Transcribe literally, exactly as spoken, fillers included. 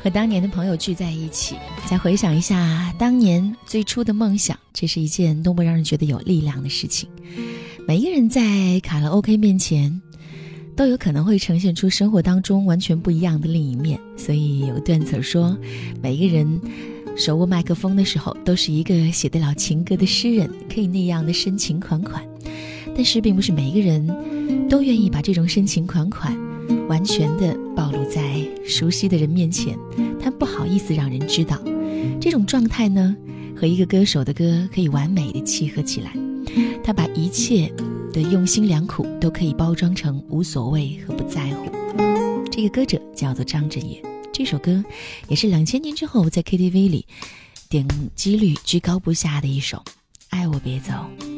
和当年的朋友聚在一起，再回想一下当年最初的梦想，这是一件多么让人觉得有力量的事情。每一个人在卡拉 OK 面前都有可能会呈现出生活当中完全不一样的另一面，所以有段子说，每一个人手握麦克风的时候都是一个写得了情歌的诗人，可以那样的深情款款，但是并不是每一个人都愿意把这种深情款款完全的暴露在熟悉的人面前，他不好意思让人知道。这种状态呢，和一个歌手的歌可以完美的契合起来，他把一切的用心良苦都可以包装成无所谓和不在乎。这个歌者叫做张震岳，这首歌也是两千年之后在 K T V 里点击率居高不下的一首，爱我别走。